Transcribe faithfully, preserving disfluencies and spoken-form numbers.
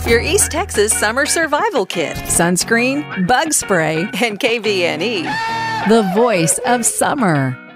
your East Texas Summer Survival Kit, sunscreen, bug spray, and K V N E. The voice of summer.